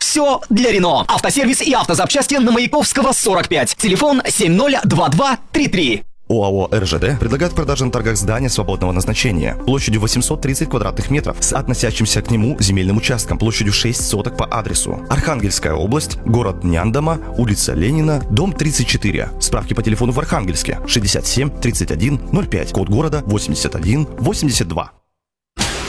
Все для Рено. Автосервис и автозапчасти на Маяковского, 45. Телефон 702233. ОАО «РЖД» предлагает в продаже на торгах здание свободного назначения площадью 830 квадратных метров с относящимся к нему земельным участком площадью 6 соток по адресу: Архангельская область, город Няндома, улица Ленина, дом 34. Справки по телефону в Архангельске 67 31 05, код города 81 82.